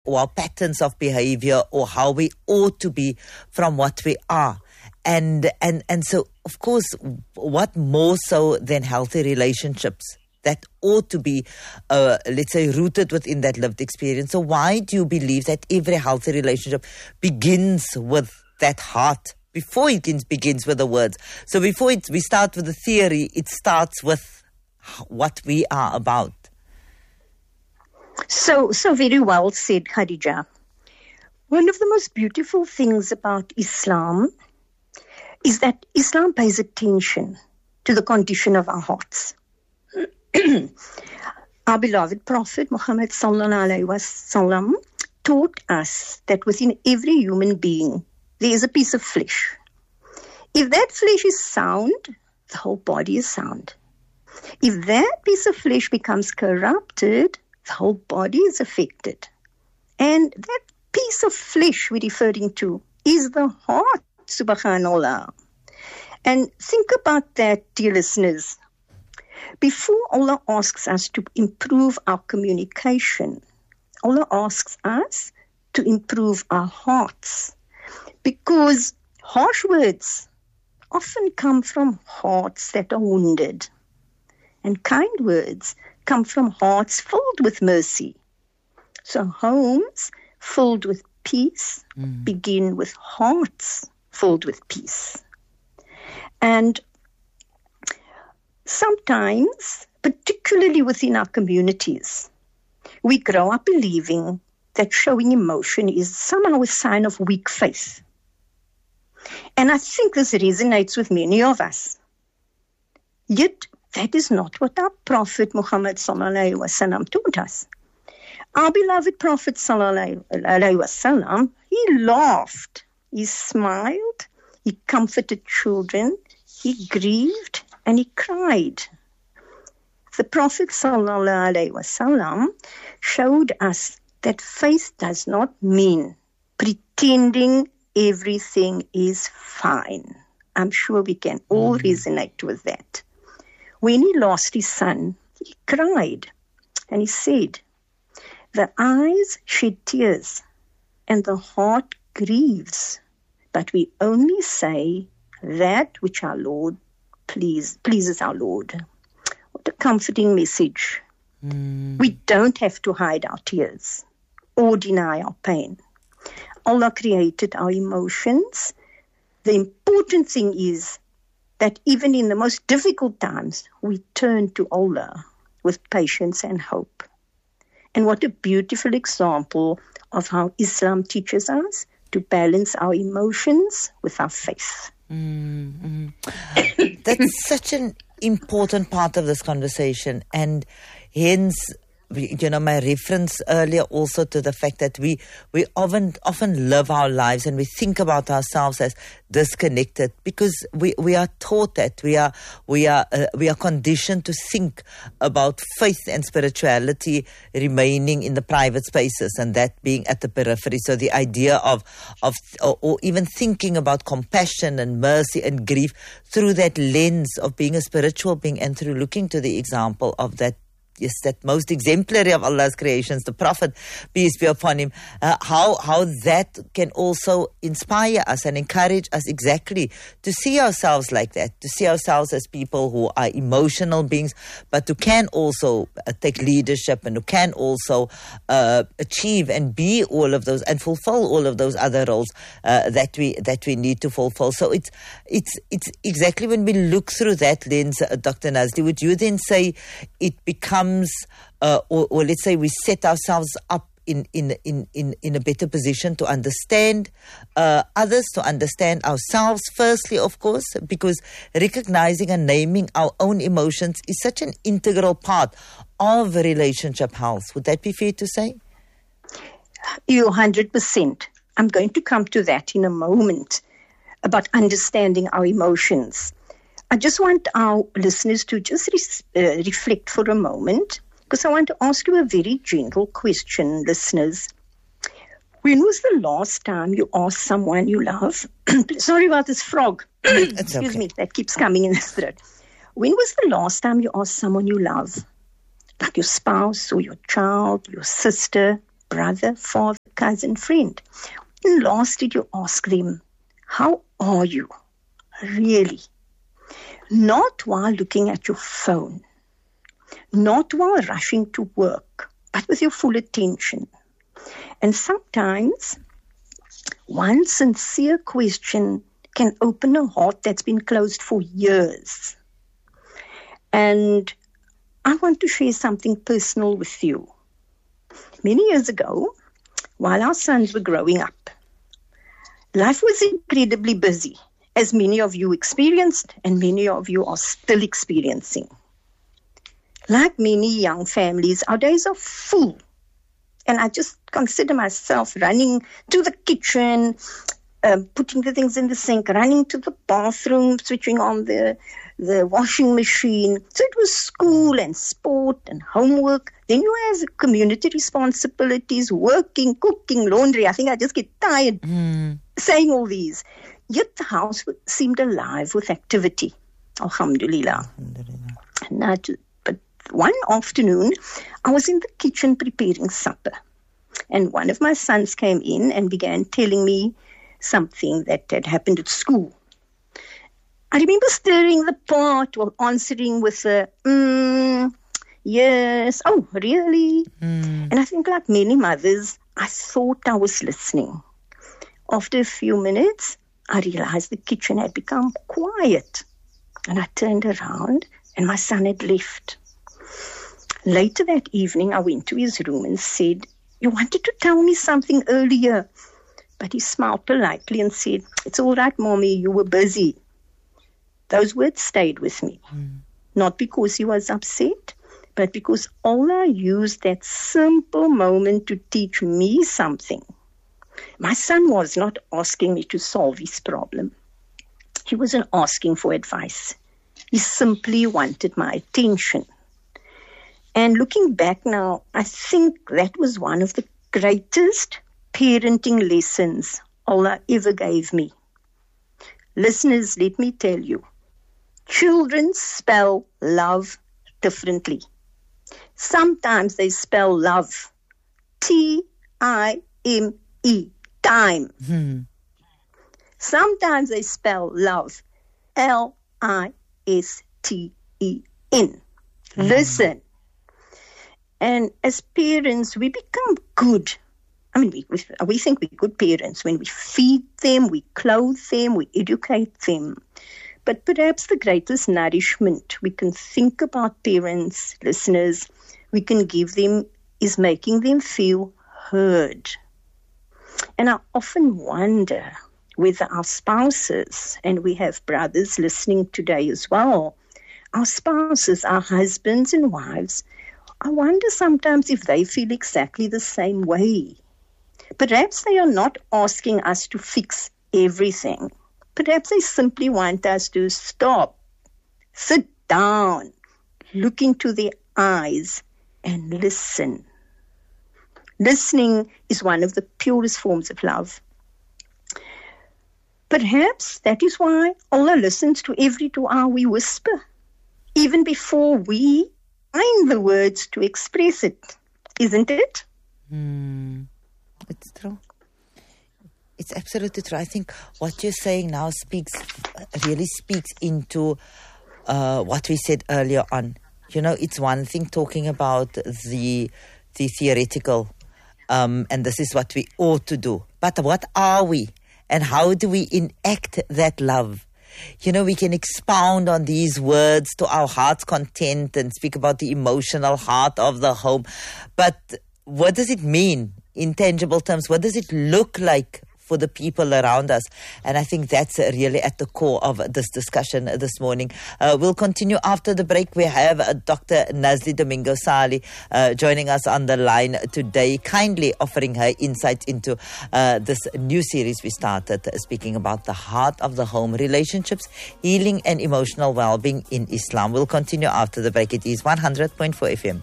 or our patterns of behavior or how we ought to be from what we are. And so, of course, what more so than healthy relationships that ought to be, let's say, rooted within that lived experience. So why do you believe that every healthy relationship begins with that heart before it begins with the words? So before we start with the theory, it starts with what we are about. So very well said, Khadija. One of the most beautiful things about Islam is that Islam pays attention to the condition of our hearts. Our beloved Prophet Muhammad sallallahu alaihi wasallam taught us that within every human being there is a piece of flesh. If that flesh is sound, the whole body is sound. If that piece of flesh becomes corrupted, the whole body is affected. And that piece of flesh we're referring to is the heart, subhanallah. And think about that, dear listeners. Before Allah asks us to improve our communication, Allah asks us to improve our hearts. Because harsh words often come from hearts that are wounded. And kind words come from hearts filled with mercy. So homes filled with peace begin with hearts filled with peace. And sometimes, particularly within our communities, we grow up believing that showing emotion is somehow a sign of weak faith. And I think this resonates with many of us. Yet, that is not what our Prophet Muhammad sallallahu alaihi wasallam taught us. Our beloved Prophet sallallahu alaihi wasallam, he laughed, he smiled, he comforted children, he grieved, and he cried. The Prophet sallallahu alaihi wasallam showed us that faith does not mean pretending everything is fine. I'm sure we can all resonate with that. When he lost his son, he cried and he said, "The eyes shed tears and the heart grieves, but we only say that which our Lord pleases our Lord." What a comforting message. We don't have to hide our tears or deny our pain. Allah created our emotions. The important thing is that even in the most difficult times, we turn to Allah with patience and hope. And what a beautiful example of how Islam teaches us to balance our emotions with our faith. That's such an important part of this conversation, and hence, my reference earlier also to the fact that we often live our lives and we think about ourselves as disconnected because we are taught that we are conditioned to think about faith and spirituality remaining in the private spaces and that being at the periphery. So the idea of or even thinking about compassion and mercy and grief through that lens of being a spiritual being and through looking to the example of that most exemplary of Allah's creations, the Prophet, peace be upon him, how that can also inspire us and encourage us exactly to see ourselves like that, to see ourselves as people who are emotional beings, but who can also take leadership and who can also achieve and be all of those and fulfill all of those other roles that we need to fulfill. So it's exactly when we look through that lens, Dr. Nazli, would you then say it becomes or let's say we set ourselves up in a better position to understand others, to understand ourselves firstly, of course, because recognizing and naming our own emotions is such an integral part of relationship health. Would that be fair to say? You 100%. I'm going to come to that in a moment about understanding our emotions. I just want our listeners to just reflect for a moment, because I want to ask you a very gentle question, listeners. When was the last time you asked someone you love? Sorry about this frog. Excuse me, that keeps coming in the throat. When was the last time you asked someone you love, like your spouse or your child, your sister, brother, father, cousin, friend. And last, did you ask them, how are you? Really? Not while looking at your phone, not while rushing to work, but with your full attention. And sometimes one sincere question can open a heart that's been closed for years. And I want to share something personal with you. Many years ago, while our sons were growing up, life was incredibly busy, as many of you experienced and many of you are still experiencing. Like many young families, our days are full. And I just consider myself running to the kitchen, putting the things in the sink, running to the bathroom, switching on the washing machine. So it was school and sport and homework. Then you have community responsibilities, working, cooking, laundry. I think I just get tired saying all these. Yet the house seemed alive with activity. Alhamdulillah. But one afternoon, I was in the kitchen preparing supper. And one of my sons came in and began telling me something that had happened at school. I remember stirring the pot while answering with a, yes, oh, really? And I think like many mothers, I thought I was listening. After a few minutes, I realized the kitchen had become quiet. And I turned around and my son had left. Later that evening, I went to his room and said, you wanted to tell me something earlier. But he smiled politely and said, it's all right, Mommy, you were busy. Those words stayed with me. Not because he was upset, but because Allah used that simple moment to teach me something. My son was not asking me to solve his problem. He wasn't asking for advice. He simply wanted my attention. And looking back now, I think that was one of the greatest parenting lessons Allah ever gave me. Listeners, let me tell you, children spell love differently. Sometimes they spell love T-I-M-E, time. Sometimes they spell love L-I-S-T-E-N. Listen. And as parents, we become good. I mean, we think we're good parents when we feed them, we clothe them, we educate them. But perhaps the greatest nourishment we can think about parents, listeners, we can give them is making them feel heard. And I often wonder whether our spouses, and we have brothers listening today as well, our spouses, our husbands and wives, I wonder sometimes if they feel exactly the same way. Perhaps they are not asking us to fix everything. Perhaps they simply want us to stop, sit down, look into their eyes and listen. Listening is one of the purest forms of love. Perhaps that is why Allah listens to every dua we whisper, even before we find the words to express it, isn't it? It's true. It's absolutely true. I think what you're saying now really speaks into what we said earlier on. You know, it's one thing talking about the theoretical, and this is what we ought to do. But what are we? And how do we enact that love? You know, we can expound on these words to our heart's content and speak about the emotional heart of the home. But what does it mean in tangible terms? What does it look like for the people around us? And I think that's really at the core of this discussion this morning. We'll continue after the break. We have Dr. Nazli Domingo Sali joining us on the line today, kindly offering her insights into this new series we started, speaking about the heart of the home, relationships, healing and emotional well-being in Islam. We'll continue after the break. It is 100.4 FM.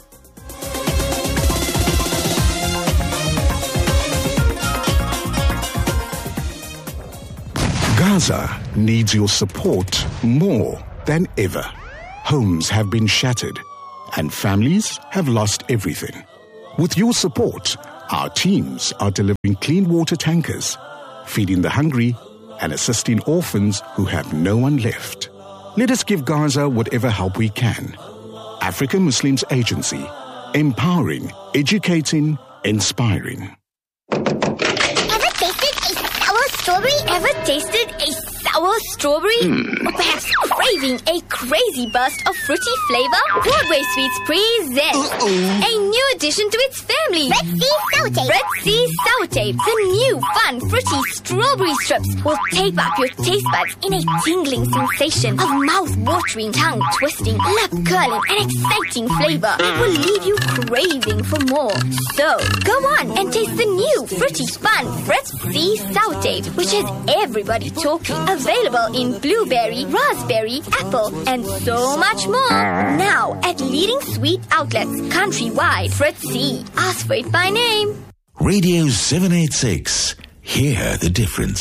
Gaza needs your support more than ever. Homes have been shattered and families have lost everything. With your support, Our teams are delivering clean water tankers, feeding the hungry, and assisting orphans who have no one left. Let us give Gaza whatever help we can. African Muslims Agency, empowering, educating, inspiring. Ever tasted a sour strawberry? Ever tasted a sour strawberry? Or perhaps craving a crazy burst of fruity flavor? Broadway Sweets presents a new addition to its family. Red Sea Sour Tape. Red Sea Sour Tape. The new fun fruity strawberry strips will tape up your taste buds in a tingling sensation of mouth-watering, tongue-twisting, lip-curling and exciting flavor. It will leave you craving for more. So, go on and taste the new fruity fun Red Sea Sour Tape, which has everybody talking. Available in blueberry, raspberry, apple, and so much more. Now at leading sweet outlets countrywide. Fritz C. Ask for it by name. Radio 786. Hear the difference.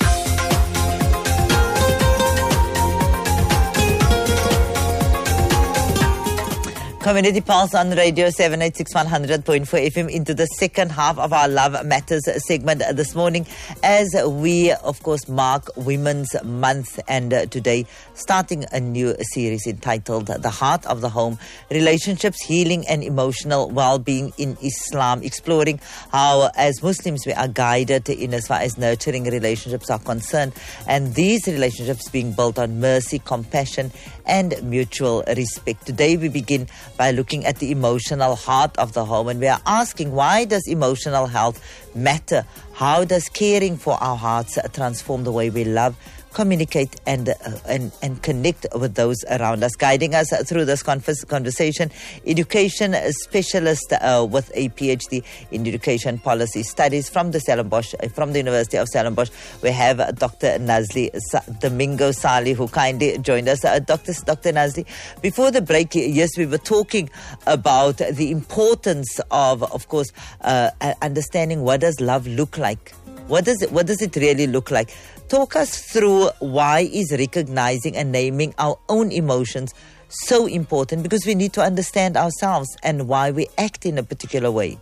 Community Pulse on Radio 786 100.4 FM into the second half of our Love Matters segment this morning as we, of course, mark Women's Month, and today starting a new series entitled The Heart of the Home, Relationships, Healing and Emotional Well-Being in Islam, exploring how as Muslims we are guided in as far as nurturing relationships are concerned, and these relationships being built on mercy, compassion and mutual respect. Today we begin by looking at the emotional heart of the home, and we are asking, why does emotional health matter? How does caring for our hearts transform the way we love, communicate and connect with those around us? Guiding us through this conversation, education specialist with a PhD in education policy studies from the University of Stellenbosch. We have Dr. Nazli Domingo Sali, who kindly joined us. Dr. Nazli, before the break, yes, we were talking about the importance of course, understanding what does love look like. What does it really look like? Talk us through why is recognizing and naming our own emotions so important, because we need to understand ourselves and why we act in a particular way.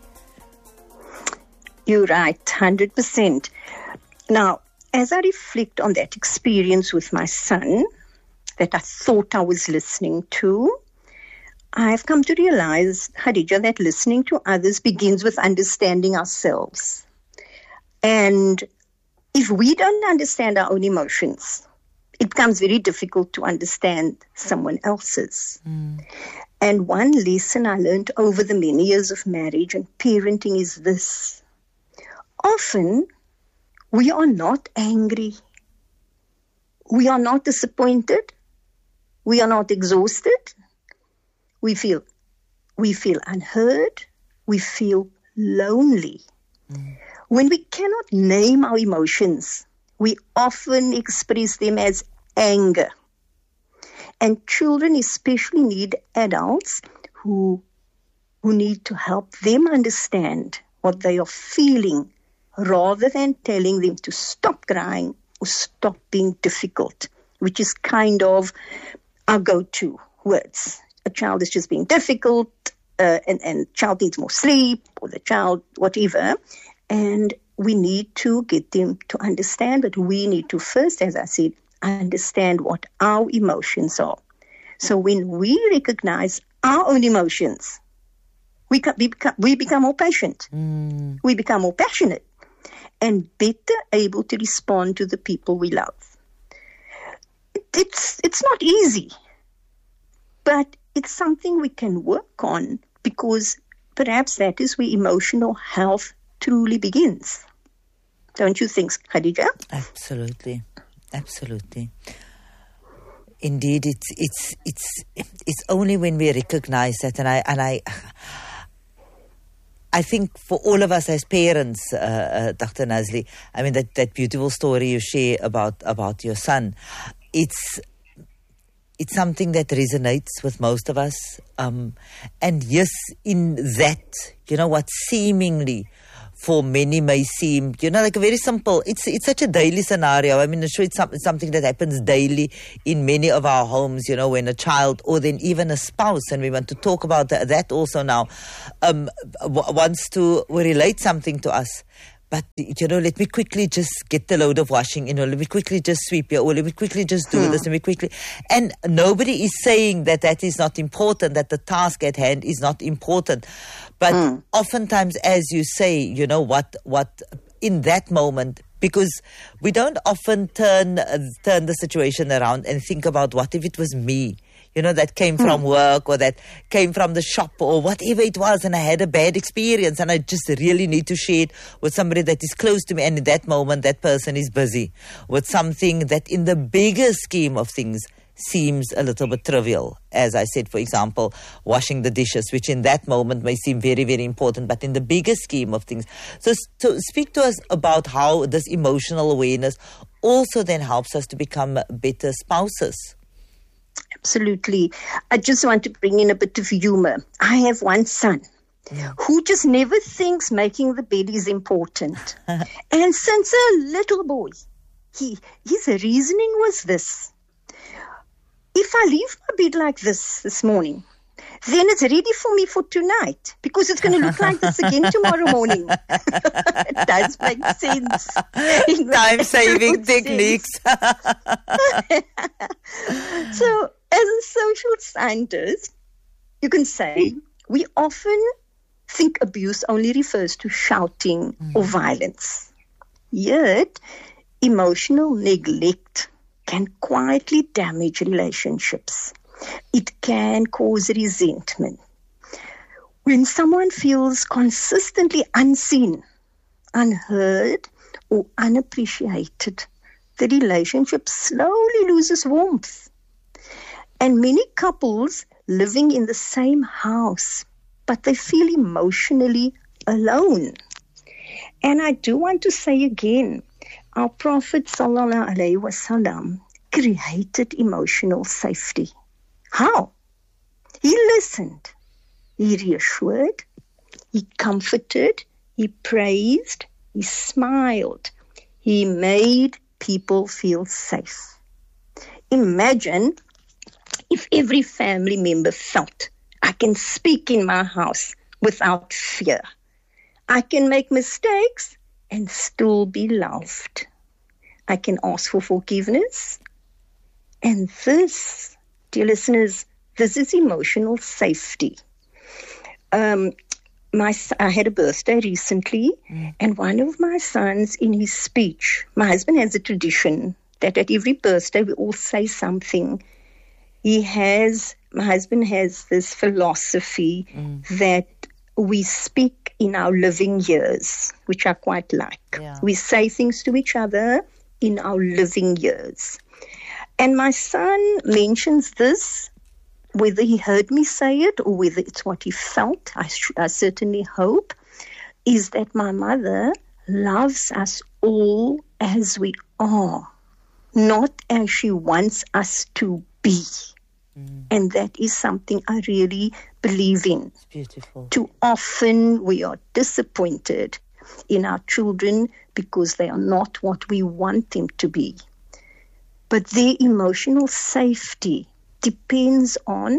You're right, 100%. Now, as I reflect on that experience with my son that I thought I was listening to, I've come to realize, Khadija, that listening to others begins with understanding ourselves. And if we don't understand our own emotions, it becomes very difficult to understand someone else's. And one lesson I learned over the many years of marriage and parenting is this. Often, we are not angry. We are not disappointed. We are not exhausted. We feel unheard. We feel lonely. When we cannot name our emotions, we often express them as anger. And children especially need adults who need to help them understand what they are feeling, rather than telling them to stop crying or stop being difficult, which is kind of our go-to words. A child is just being difficult, and child needs more sleep, or the child, whatever. And we need to get them to understand, but we need to first, as I said, understand what our emotions are. So when we recognize our own emotions, we become more patient. We become more passionate and better able to respond to the people we love. It's not easy, but it's something we can work on, because perhaps that is where emotional health truly begins. Don't you think, Khadija? Absolutely. Indeed, it's only when we recognize that, and I think for all of us as parents, Dr. Nazli, I mean that beautiful story you share about your son, it's something that resonates with most of us, and yes, in that, what seemingly for many may seem, like a very simple, it's such a daily scenario. I mean, I'm sure it's something that happens daily in many of our homes, when a child or then even a spouse, and we want to talk about that also now, wants to relate something to us. But, let me quickly just get the load of washing, let me quickly just sweep here, or let me quickly just do this, let me quickly. And nobody is saying that is not important, that the task at hand is not important. But oftentimes, as you say, what in that moment, because we don't often turn the situation around and think about what if it was me, that came from work or that came from the shop or whatever it was, and I had a bad experience and I just really need to share it with somebody that is close to me, and in that moment that person is busy with something that in the bigger scheme of things seems a little bit trivial. As I said, for example, washing the dishes, which in that moment may seem very, very important, but in the bigger scheme of things. So speak to us about how this emotional awareness also then helps us to become better spouses. Absolutely. I just want to bring in a bit of humor. I have one son who just never thinks making the bed is important. And since a little boy, his reasoning was this: if I leave my bed like this morning, then it's ready for me for tonight, because it's going to look like this again tomorrow morning. It does make sense. Time-saving techniques. So, as a social scientist, you can say we often think abuse only refers to shouting or violence. Yet, emotional neglect can quietly damage relationships. It can cause resentment. When someone feels consistently unseen, unheard, or unappreciated, the relationship slowly loses warmth. And many couples living in the same house, but they feel emotionally alone. And I do want to say again, our Prophet Sallallahu Alaihi Wasallam created emotional safety. How? He listened, he reassured, he comforted, he praised, he smiled, he made people feel safe. Imagine if every family member felt, I can speak in my house without fear. I can make mistakes and still be loved. I can ask for forgiveness. And this, dear listeners, this is emotional safety. I had a birthday recently, and one of my sons, in his speech, my husband has a tradition that at every birthday we all say something. My husband has this philosophy that we speak in our living years, which I quite like. Yeah. We say things to each other in our living years. And my son mentions this, whether he heard me say it or whether it's what he felt, I certainly hope, is that my mother loves us all as we are, not as she wants us to be. And that is something I really believe in. It's beautiful. Too often we are disappointed in our children because they are not what we want them to be. But their emotional safety depends on,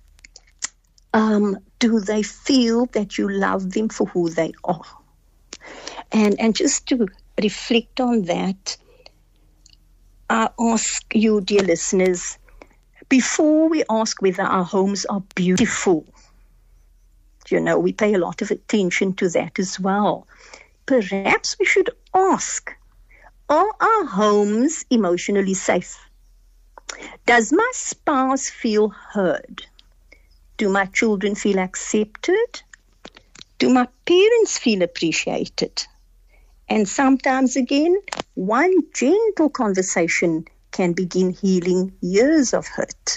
do they feel that you love them for who they are? And just to reflect on that, I ask you, dear listeners, before we ask whether our homes are beautiful, we pay a lot of attention to that as well. Perhaps we should ask, are our homes emotionally safe? Does my spouse feel heard? Do my children feel accepted? Do my parents feel appreciated? And sometimes again, one gentle conversation can begin healing years of hurt.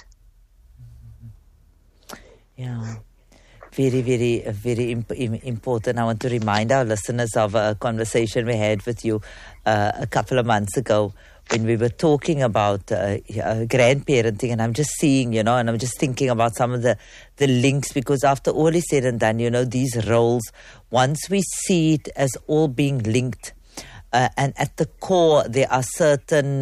Yeah, very, very, very important. I want to remind our listeners of a conversation we had with you a couple of months ago, when we were talking about grandparenting, and I'm just seeing, and I'm just thinking about some of the links, because after all is said and done, these roles, once we see it as all being linked, and at the core there are certain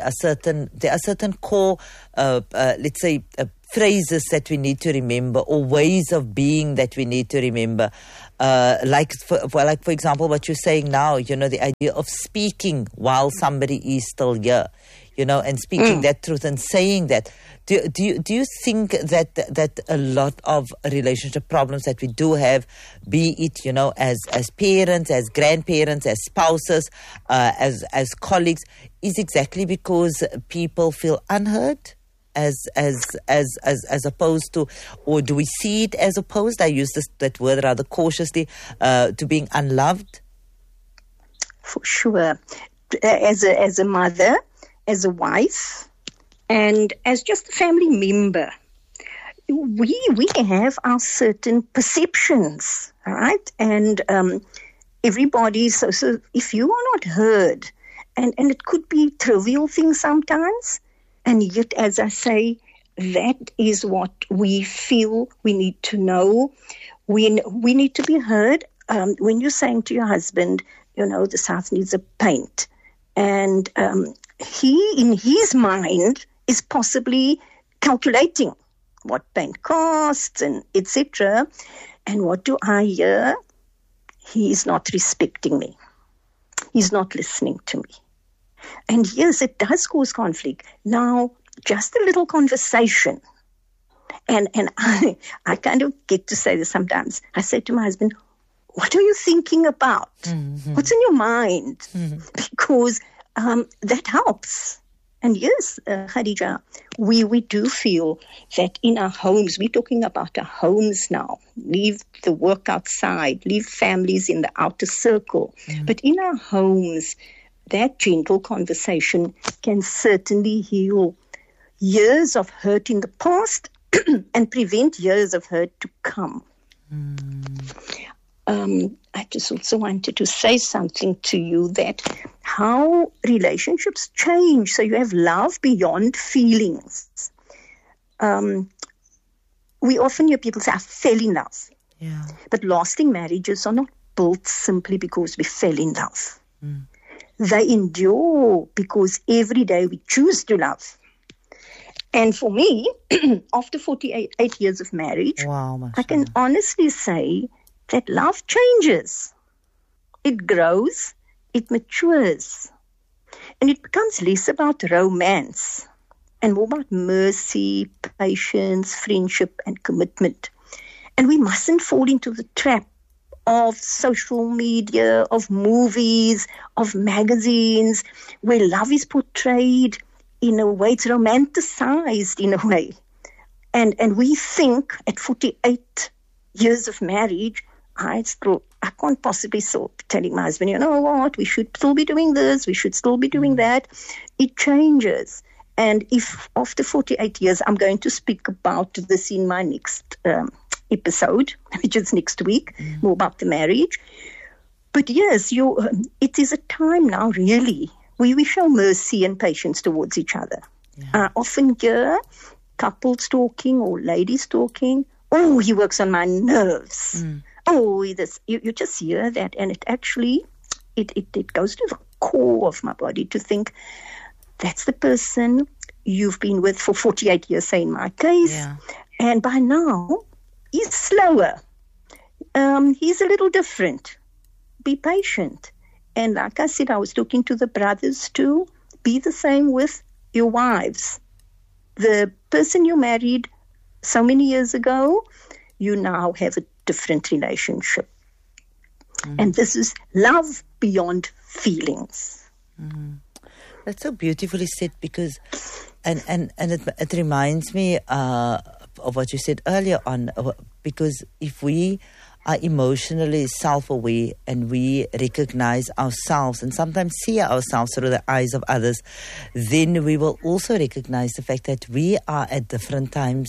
core let's say phrases that we need to remember, or ways of being that we need to remember, like for example what you're saying now, the idea of speaking while somebody is still here, and speaking that truth and saying that. Do you think that a lot of relationship problems that we do have, be it as parents, as grandparents, as spouses, as colleagues, is exactly because people feel unheard, as opposed to, or do we see it as opposed? I use that word rather cautiously, to being unloved. For sure, as a mother, as a wife, and as just a family member, we have our certain perceptions, all right? And everybody, so if you are not heard, and it could be trivial things sometimes, and yet, as I say, that is what we feel we need to know. We need to be heard. When you're saying to your husband, this house needs a paint, and he, in his mind, is possibly calculating what paint costs and etc. And what do I hear? He is not respecting me. He's not listening to me. And yes, it does cause conflict. Now, just a little conversation. And I kind of get to say this sometimes. I say to my husband, what are you thinking about? Mm-hmm. What's in your mind? Mm-hmm. Because that helps. And yes, Khadija, we do feel that in our homes, we're talking about our homes now, leave the work outside, leave families in the outer circle. Mm. But in our homes, that gentle conversation can certainly heal years of hurt in the past and prevent years of hurt to come. I just also wanted to say something to you, that how relationships change. So you have love beyond feelings. We often hear people say, I fell in love. Yeah. But lasting marriages are not built simply because we fell in love. Mm. They endure because every day we choose to love. And for me, after 48 years of marriage, I can honestly say that love changes. It grows, it matures, and it becomes less about romance and more about mercy, patience, friendship, and commitment. And we mustn't fall into the trap of social media, of movies, of magazines, where love is portrayed in a way, it's romanticized in a way. And we think at 48 years of marriage, I can't possibly telling my husband, you know what, we should still be doing this, we should still be doing that. It changes. And if after 48 years, I'm going to speak about this in my next episode, which is next week, more about the marriage. But yes, it is a time now, really, where we show mercy and patience towards each other. Yeah. I often hear couples talking or ladies talking, oh, he works on my nerves. Oh, you just hear that, and it actually, it goes to the core of my body to think, that's the person you've been with for 48 years, say in my case, and by now, he's slower. He's a little different. Be patient. And like I said, I was talking to the brothers too. Be the same with your wives. The person you married so many years ago, you now have a different relationship. And this is love beyond feelings. That's so beautifully said, because and it reminds me of what you said earlier on, because if we are emotionally self-aware and we recognize ourselves and sometimes see ourselves through the eyes of others, then we will also recognize the fact that we are at different times,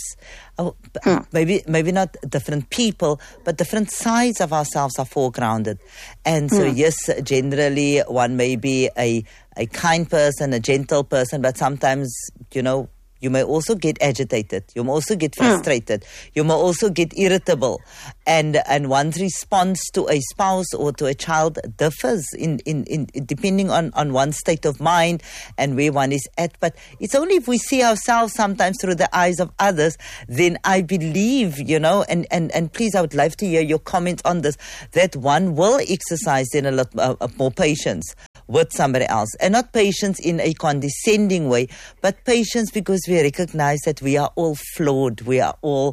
maybe not different people, but different sides of ourselves are foregrounded. And so, yes, generally one may be a kind person, a gentle person, but sometimes, you may also get agitated. You may also get frustrated. You may also get irritable. And one's response to a spouse or to a child differs in depending on one's state of mind and where one is at. But it's only if we see ourselves sometimes through the eyes of others, then I believe, and please, I would love to hear your comments on this, that one will exercise then a lot more patience with somebody else, and not patience in a condescending way, but patience because we recognize that we are all flawed, we are all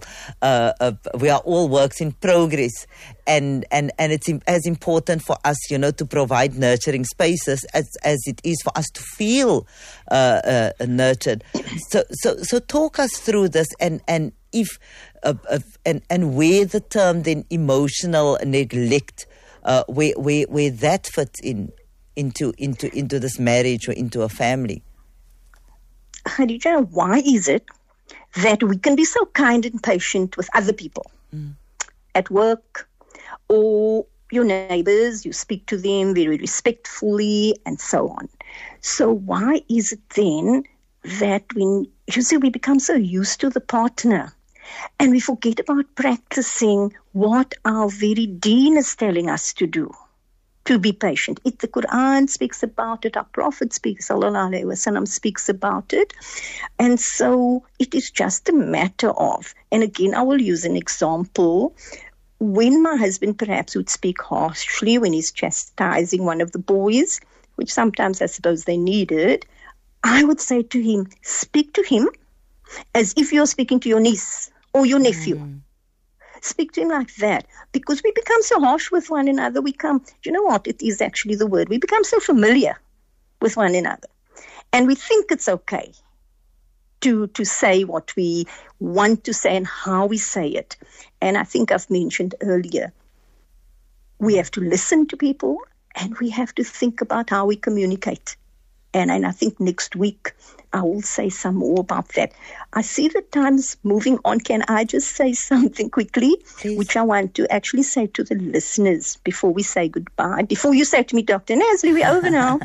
works in progress, and it's as important for us, to provide nurturing spaces as it is for us to feel nurtured. So talk us through this, and if and where the term then emotional neglect, where that fits into this marriage or into a family. Khadija, why is it that we can be so kind and patient with other people at work or your neighbors, you speak to them very respectfully and so on. So why is it then that we become so used to the partner and we forget about practicing what our very deen is telling us to do? To be patient. The Quran speaks about it, our Prophet speaks, Sallallahu Alaihi Wasallam speaks about it. And so it is just a matter of, and again I will use an example, when my husband perhaps would speak harshly when he's chastising one of the boys, which sometimes I suppose they needed, I would say to him, speak to him as if you're speaking to your niece or your nephew. Speak to him like that, because we become so harsh with one another. It is actually the word. We become so familiar with one another. And we think it's okay to say what we want to say and how we say it. And I think I've mentioned earlier, we have to listen to people and we have to think about how we communicate. And I think next week I will say some more about that. I see the time's moving on. Can I just say something quickly? Please. Which I want to actually say to the listeners before we say goodbye. Before you say to me, Dr. Nazli, we're over now.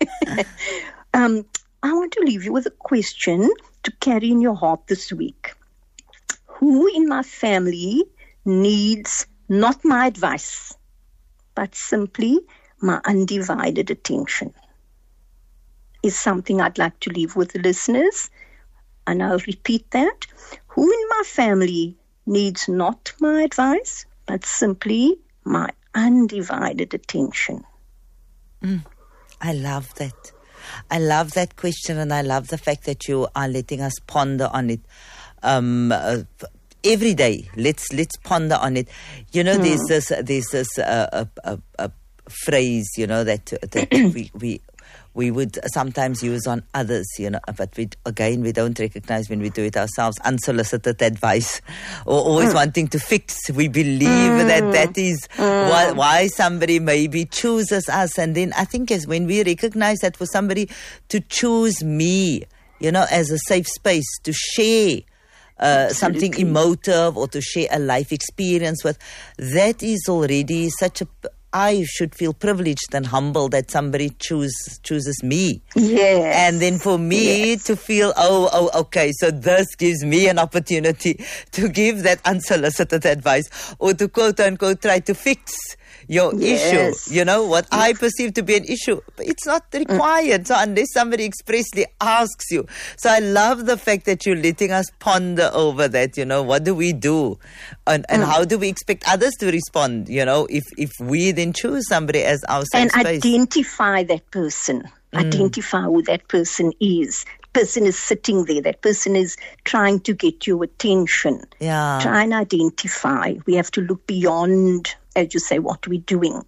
I want to leave you with a question to carry in your heart this week. Who in my family needs not my advice, but simply my undivided attention? Is something I'd like to leave with the listeners. And I'll repeat that. Who in my family needs not my advice, but simply my undivided attention? I love that. I love that question, and I love the fact that you are letting us ponder on it. Every day, let's ponder on it. There's this phrase, that we would sometimes use on others, but we don't recognize when we do it ourselves, unsolicited advice, or always wanting to fix. We believe that is why somebody maybe chooses us. And then I think as when we recognize that for somebody to choose me, as a safe space to share something emotive or to share a life experience with, that is already I should feel privileged and humbled that somebody chooses me. Yes. And then for me to feel, okay, so this gives me an opportunity to give that unsolicited advice or to quote unquote try to fix your issue, what I perceive to be an issue. It's not required. So unless somebody expressly asks you. So I love the fact that you're letting us ponder over that, what do we do? And how do we expect others to respond, if we then choose somebody as our safe space? And identify that person. Identify who that person is. Person is sitting there. That person is trying to get your attention. Yeah. Try and identify. We have to look beyond, as you say, what we're doing.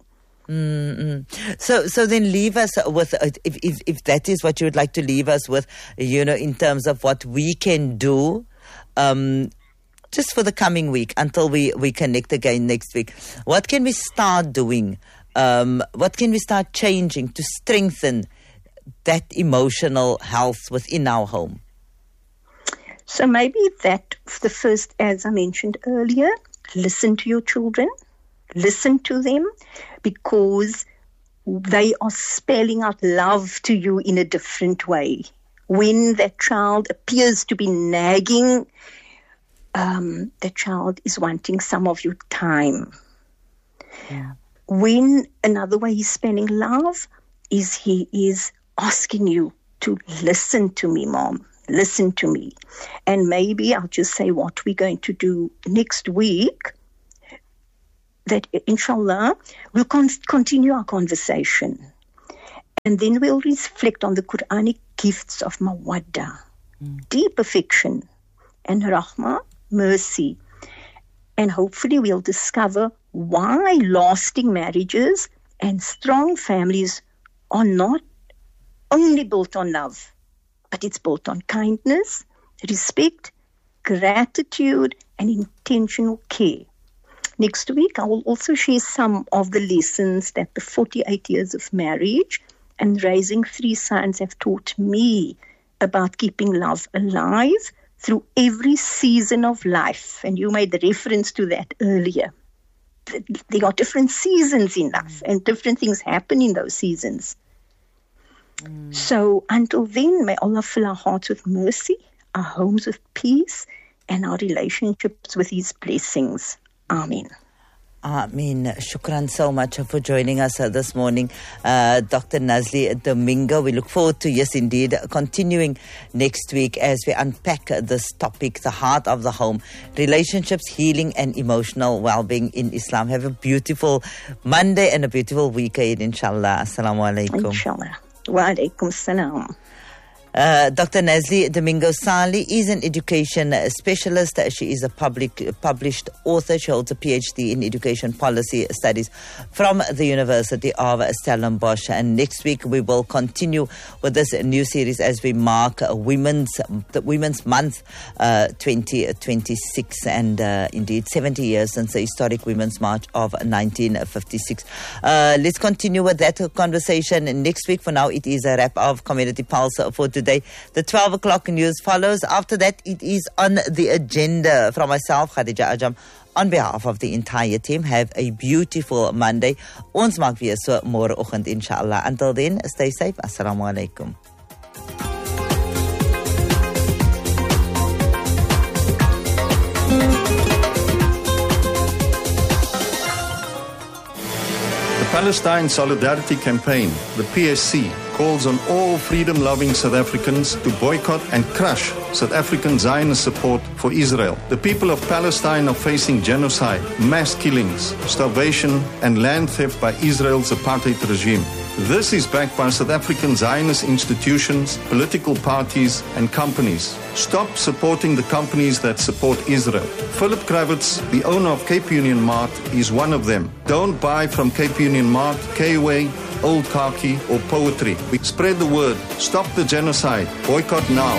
So then leave us with, if that is what you would like to leave us with, in terms of what we can do just for the coming week until we connect again next week? What can we start doing? What can we start changing to strengthen that emotional health within our home? So maybe that the first, as I mentioned earlier, listen to your children, listen to them, because they are spelling out love to you in a different way. When that child appears to be nagging, the child is wanting some of your time. Yeah. When another way he's spelling love is he is asking you to listen to me, Mom, listen to me. And maybe I'll just say what we're going to do next week, that inshallah we'll continue our conversation. And then we'll reflect on the Quranic gifts of mawadda, deep affection, and rahmah, mercy. And hopefully we'll discover why lasting marriages and strong families are not only built on love, but it's built on kindness, respect, gratitude, and intentional care. Next week, I will also share some of the lessons that the 48 years of marriage and raising 3 sons have taught me about keeping love alive through every season of life. And you made reference to that earlier. There are different seasons in life, and different things happen in those seasons. So until then, may Allah fill our hearts with mercy, our homes with peace, and our relationships with His blessings. Amen. Ameen. Shukran so much for joining us this morning, Dr. Nazli Domingo. We look forward to, yes indeed, continuing next week as we unpack this topic, the heart of the home, relationships, healing and emotional well-being in Islam. Have a beautiful Monday and a beautiful week ahead, inshallah. Assalamu alaikum. Inshallah. Wa alaikum salam. Dr. Nazli Domingo Sali is an education specialist. She is a published author. She holds a PhD in education policy studies from the University of Stellenbosch. And next week we will continue with this new series as we mark the Women's Month 2026, and indeed 70 years since the historic Women's March of 1956. Let's continue with that conversation next week. For now, it is a wrap of Community Pulse for today. The 12 o'clock news follows. After that, it is on the agenda. From myself, Khadija Ajam, on behalf of the entire team, have a beautiful Monday. Ons maak weer so môreoggend, inshallah. Until then, stay safe. Assalamu alaikum. The Palestine Solidarity Campaign, the PSC, calls on all freedom-loving South Africans to boycott and crush South African Zionist support for Israel. The people of Palestine are facing genocide, mass killings, starvation, and land theft by Israel's apartheid regime. This is backed by South African Zionist institutions, political parties, and companies. Stop supporting the companies that support Israel. Philip Kravitz, the owner of Cape Union Mart, is one of them. Don't buy from Cape Union Mart, K-Way, Old Khaki, or Poetry. We spread the word. Stop the genocide. Boycott now.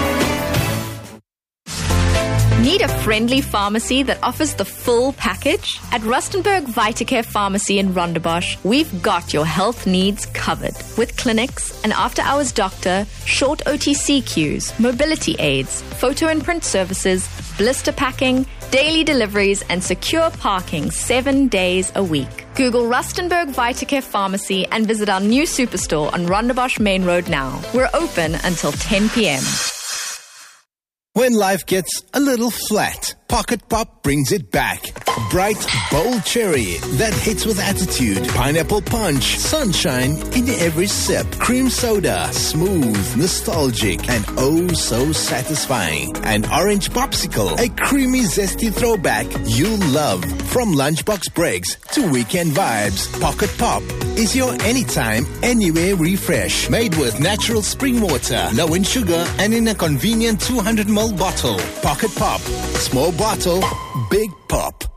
Need a friendly pharmacy that offers the full package? At Rustenburg Vitacare Pharmacy in Rondebosch, we've got your health needs covered. With clinics, an after-hours doctor, short OTC queues, mobility aids, photo and print services, blister packing, daily deliveries, and secure parking 7 days a week. Google Rustenburg Vitacare Pharmacy and visit our new superstore on Rondebosch Main Road now. We're open until 10 p.m. When life gets a little flat, Pocket Pop brings it back. Bright, bold cherry that hits with attitude. Pineapple punch, sunshine in every sip. Cream soda, smooth, nostalgic, and oh so satisfying. An orange popsicle, a creamy, zesty throwback you'll love. From lunchbox breaks to weekend vibes, Pocket Pop is your anytime, anywhere refresh. Made with natural spring water, low in sugar, and in a convenient 200ml bottle. Pocket Pop. Small bottle, big pop.